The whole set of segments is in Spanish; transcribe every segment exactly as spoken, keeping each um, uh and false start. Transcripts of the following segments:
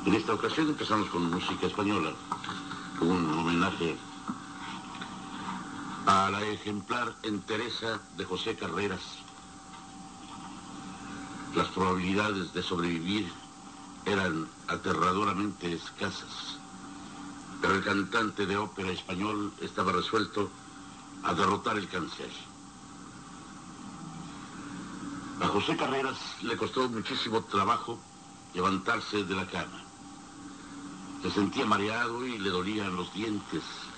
En esta ocasión empezamos con música española, un homenaje a la ejemplar entereza de José Carreras. Las probabilidades de sobrevivir eran aterradoramente escasas, pero el cantante de ópera español estaba resuelto a derrotar el cáncer. A José Carreras le costó muchísimo trabajo levantarse de la cama. Se sentía mareado y le dolían los dientes.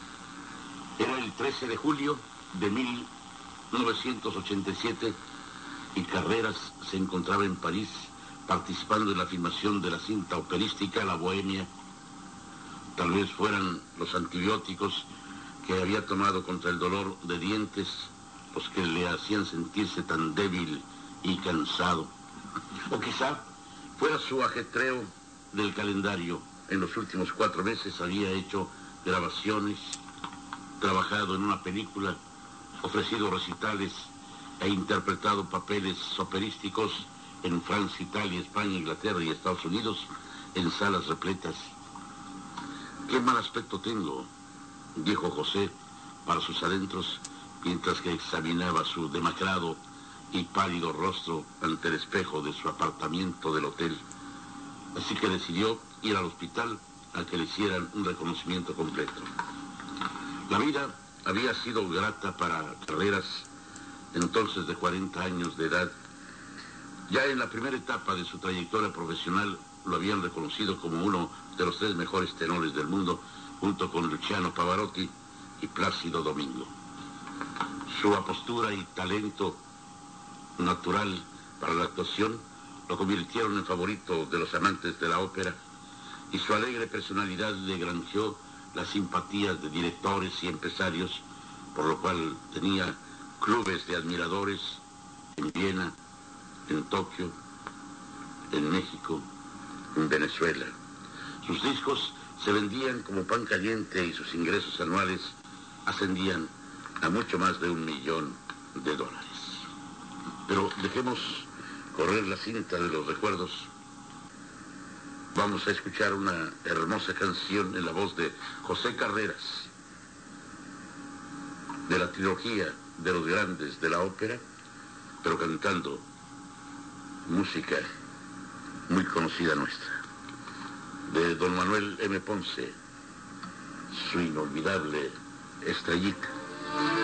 Era el trece de julio de mil novecientos ochenta y siete y Carreras se encontraba en París participando en la filmación de la cinta operística La Bohemia. Tal vez fueran los antibióticos que había tomado contra el dolor de dientes los que le hacían sentirse tan débil y cansado. O quizá fuera su ajetreo del calendario. En los últimos cuatro meses había hecho grabaciones, trabajado en una película, ofrecido recitales e interpretado papeles operísticos en Francia, Italia, España, Inglaterra y Estados Unidos en salas repletas. «Qué mal aspecto tengo», dijo José para sus adentros mientras que examinaba su demacrado y pálido rostro ante el espejo de su apartamento del hotel. Así que decidió ir al hospital a que le hicieran un reconocimiento completo. La vida había sido grata para Carreras, entonces de cuarenta años de edad. Ya en la primera etapa de su trayectoria profesional lo habían reconocido como uno de los tres mejores tenores del mundo, junto con Luciano Pavarotti y Plácido Domingo. Su apostura y talento natural para la actuación lo convirtieron en favorito de los amantes de la ópera, y su alegre personalidad le granjeó las simpatías de directores y empresarios, por lo cual tenía clubes de admiradores en Viena, en Tokio, en México, en Venezuela. Sus discos se vendían como pan caliente y sus ingresos anuales ascendían a mucho más de un millón de dólares. Pero dejemos correr la cinta de los recuerdos. Vamos a escuchar una hermosa canción en la voz de José Carreras, de la trilogía de los grandes de la ópera, pero cantando música muy conocida nuestra, de don Manuel M. Ponce, su inolvidable Estrellita.